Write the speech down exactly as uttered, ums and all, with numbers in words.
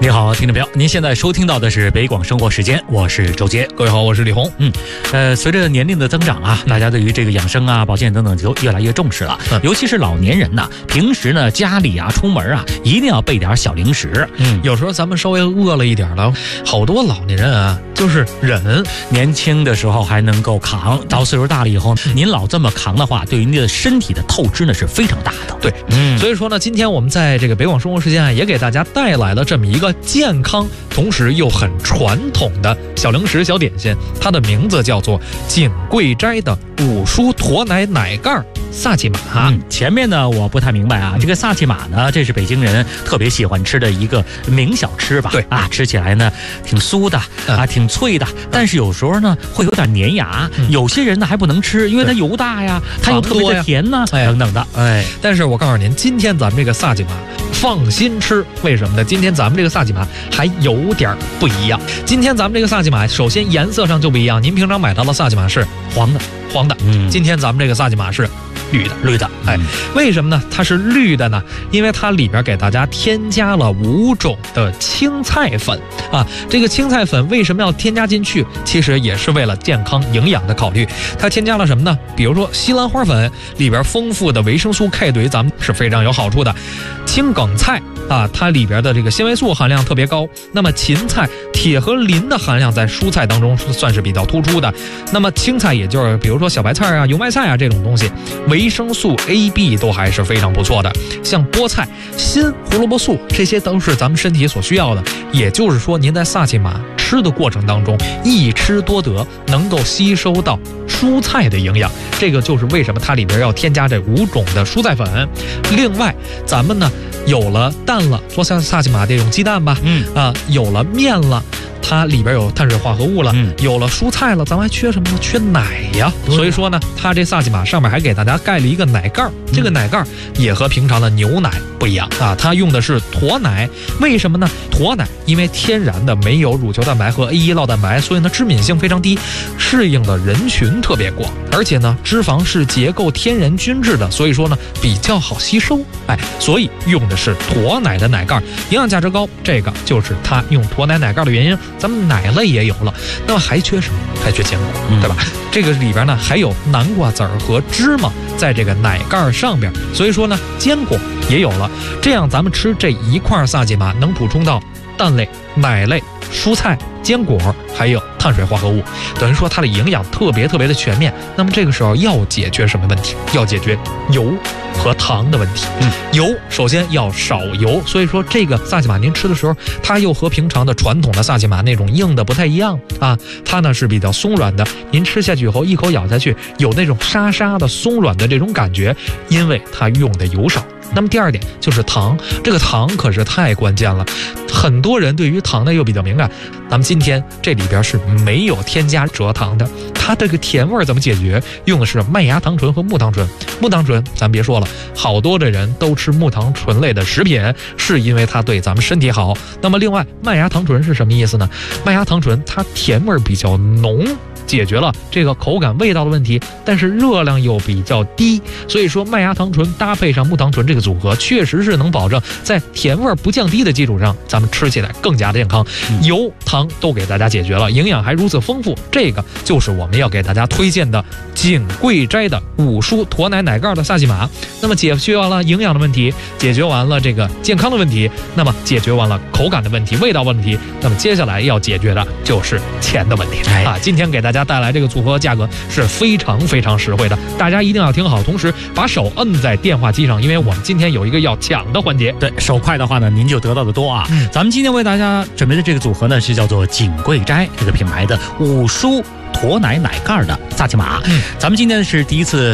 你好，听众朋友，您现在收听到的是北广生活时间，我是周杰。 各位好，我是李红。 嗯，呃，随着年龄的增长啊，大家对于这个养生啊、保健等等就越来越重视了。嗯、尤其是老年人呐，平时呢家里啊、出门啊，一定要备点小零食。 嗯，有时候咱们稍微饿了一点了，好多老年人啊，就是忍， 年轻的时候还能够扛，到岁数大了以后，嗯、您老这么扛的话，对于您的身体的透支呢是非常大的。 对，嗯，所以说呢，今天我们在这个北广生活时间啊，也给大家带来了这么一个健康同时又很传统的小零食小点心，它的名字叫做景贵斋的五蔬驼奶奶盖萨琪玛。 嗯，前面呢我不太明白啊，嗯、这个萨琪玛呢，这是北京人特别喜欢吃的一个名小吃吧？ 对啊，吃起来呢挺酥的啊，挺脆的，但是有时候呢会有点粘牙，嗯、有些人呢还不能吃，因为它油大呀，它又特别的甜呢， 哎、 等等的。 哎，但是我告诉您，今天咱们这个萨琪玛放心吃，为什么呢？今天咱们这个萨琪玛还有点不一样。今天咱们这个萨琪玛，首先颜色上就不一样。您平常买到的萨琪玛是黄的，黄的。嗯，今天咱们这个萨琪玛是绿的，绿的。哎，为什么呢？它是绿的呢？因为它里边给大家添加了五种的青菜粉啊。这个青菜粉为什么要添加进去？其实也是为了健康营养的考虑。它添加了什么呢？比如说西兰花粉里边丰富的维生素 K 对于咱们是非常有好处的。青梗菜啊，它里边的这个纤维素含量特别高。那么芹菜铁和磷的含量在蔬菜当中算是比较突出的。那么青菜也就是比如说小白菜啊、油麦菜啊这种东西，维生素 A、B 都还是非常不错的。像菠菜、锌、胡萝卜素，这些都是咱们身体所需要的。也就是说，您在萨琪玛吃的过程当中，一吃多得，能够吸收到蔬菜的营养。这个就是为什么它里边要添加这五种的蔬菜粉。另外，咱们呢有了蛋了，说像萨琪玛这种鸡蛋吧，嗯啊，有了面了。它里边有碳水化合物了，嗯、有了蔬菜了，咱们还缺什么呢？缺奶呀。嗯、所以说呢，它这萨琪玛上面还给大家盖了一个奶盖，嗯、这个奶盖也和平常的牛奶不一样啊，它用的是驼奶。为什么呢？驼奶因为天然的没有乳球蛋白和 A 一酪蛋白，所以呢致敏性非常低，适应的人群特别广，而且呢脂肪是结构天然均质的，所以说呢比较好吸收。哎，所以用的是驼奶的奶盖，营养价值高，这个就是它用驼奶奶盖的原因。咱们奶类也有了，那么还缺什么？还缺坚果，对吧？嗯、这个里边呢还有南瓜籽儿和芝麻在这个奶盖上边，所以说呢坚果也有了。这样咱们吃这一块萨琪玛能补充到蛋类、奶类、蔬菜、坚果，还有碳水化合物，等于说它的营养特别特别的全面。那么这个时候要解决什么问题？要解决油和糖的问题。嗯，油首先要少油，所以说这个萨琪玛您吃的时候，它又和平常的传统的萨琪玛那种硬的不太一样啊，它呢是比较松软的。您吃下去以后，一口咬下去，有那种沙沙的松软的这种感觉，因为它用的油少。那么第二点就是糖，这个糖可是太关键了，很多人对于糖呢又比较敏感。咱们今天这里边是没有添加蔗糖的，它这个甜味怎么解决？用的是麦芽糖醇和木糖醇。木糖醇咱别说了，好多的人都吃木糖醇类的食品，是因为它对咱们身体好。那么另外麦芽糖醇是什么意思呢？麦芽糖醇它甜味比较浓，解决了这个口感味道的问题，但是热量又比较低，所以说麦芽糖醇搭配上木糖醇这个组合，确实是能保证在甜味不降低的基础上，咱们吃起来更加的健康。嗯、油糖都给大家解决了，营养还如此丰富，这个就是我们要给大家推荐的景贵斋的五蔬驼奶奶盖的萨琪玛。那么解决完了营养的问题，解决完了这个健康的问题，那么解决完了口感的问题、味道问题，那么接下来要解决的就是钱的问题。哎、啊，今天给大家带来这个组合价格是非常非常实惠的，大家一定要听好，同时把手摁在电话机上，因为我们今天有一个要抢的环节。 对，手快的话呢，您就得到的多啊。嗯、咱们今天为大家准备的这个组合呢，是叫做景贵斋这个品牌的五蔬驼奶奶盖的萨琪玛。嗯，咱们今天是第一次